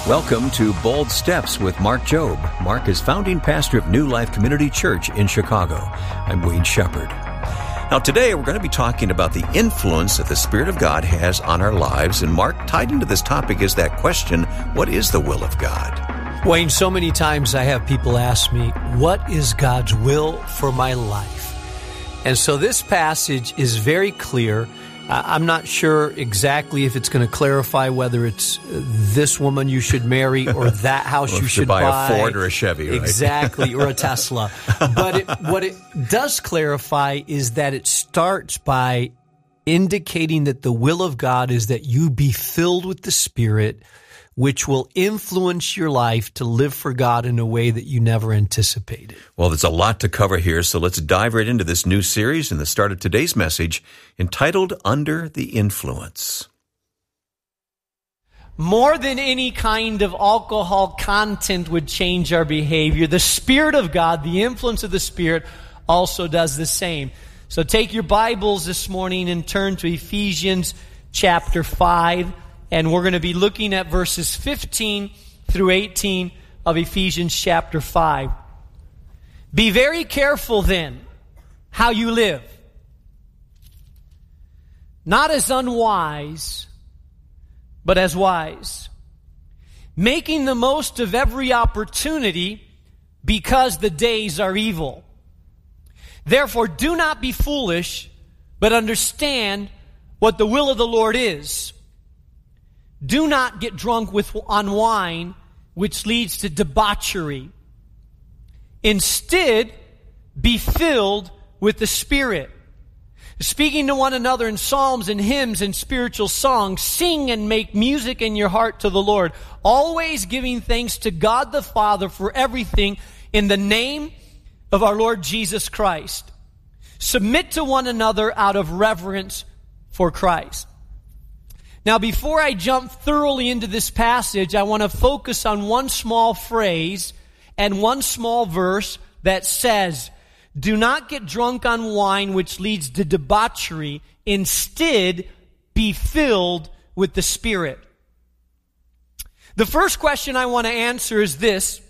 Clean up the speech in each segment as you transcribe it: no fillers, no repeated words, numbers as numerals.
Welcome to Bold Steps with Mark Jobe. Mark is founding pastor of New Life Community Church in Chicago. I'm Wayne Shepherd. Now today we're going to be talking about the influence that the Spirit of God has on our lives. And Mark, tied into this topic is that question, what is the will of God? Wayne, so many times I have people ask me, what is God's will for my life? And so this passage is very clear. I'm not sure exactly if it's going to clarify whether it's this woman you should marry or that house you should buy. A Ford or a Chevy, right? Exactly, or a Tesla. But what it does clarify is that it starts by indicating that the will of God is that you be filled with the Spirit, which will influence your life to live for God in a way that you never anticipated. Well, there's a lot to cover here, so let's dive right into this new series and the start of today's message entitled Under the Influence. More than any kind of alcohol content would change our behavior, the Spirit of God, the influence of the Spirit, also does the same. So take your Bibles this morning and turn to Ephesians chapter 5. And we're going to be looking at verses 15 through 18 of Ephesians chapter 5. Be very careful then how you live. Not as unwise, but as wise. Making the most of every opportunity because the days are evil. Therefore, do not be foolish, but understand what the will of the Lord is. Do not get drunk on wine, which leads to debauchery. Instead, be filled with the Spirit. Speaking to one another in psalms and hymns and spiritual songs, sing and make music in your heart to the Lord, always giving thanks to God the Father for everything in the name of our Lord Jesus Christ. Submit to one another out of reverence for Christ. Now, before I jump thoroughly into this passage, I want to focus on one small phrase and one small verse that says, do not get drunk on wine, which leads to debauchery. Instead, be filled with the Spirit. The first question I want to answer is this.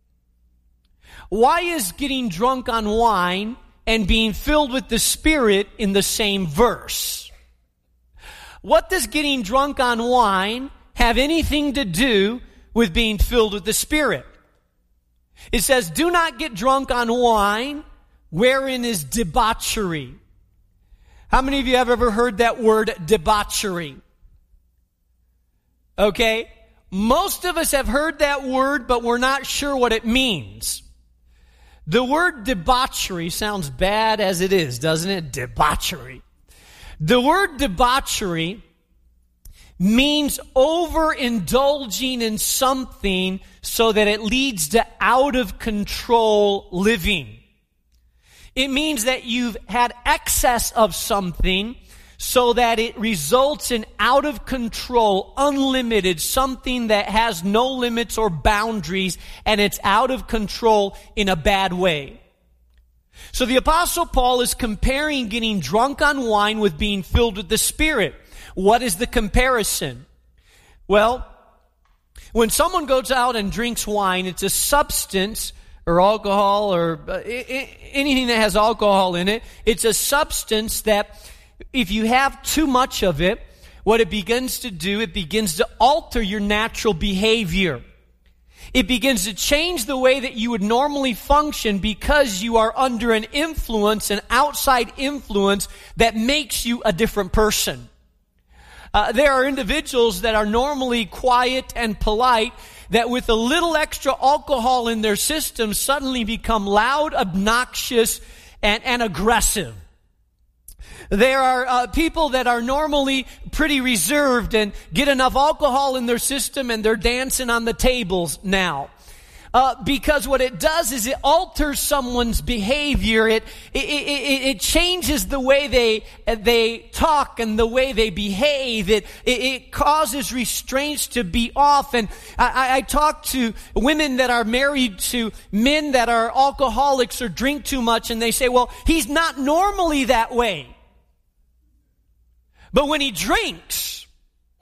Why is getting drunk on wine and being filled with the Spirit in the same verse? What does getting drunk on wine have anything to do with being filled with the Spirit? It says, do not get drunk on wine, wherein is debauchery. How many of you have ever heard that word debauchery? Okay. Most of us have heard that word, but we're not sure what it means. The word debauchery sounds bad as it is, doesn't it? Debauchery. The word debauchery means overindulging in something so that it leads to out of control living. It means that you've had excess of something so that it results in out of control, unlimited, something that has no limits or boundaries, and it's out of control in a bad way. So the Apostle Paul is comparing getting drunk on wine with being filled with the Spirit. What is the comparison? Well, when someone goes out and drinks wine, it's a substance or alcohol or anything that has alcohol in it. It's a substance that if you have too much of it, what it begins to do, it begins to alter your natural behavior. It begins to change the way that you would normally function because you are under an influence, an outside influence that makes you a different person. There are individuals that are normally quiet and polite that with a little extra alcohol in their system suddenly become loud, obnoxious, and aggressive. There are people that are normally pretty reserved and get enough alcohol in their system and they're dancing on the tables now. Because what it does is it alters someone's behavior. It changes the way they talk and the way they behave. It causes restraints to be off. And I talk to women that are married to men that are alcoholics or drink too much, and they say, well, he's not normally that way. But when he drinks,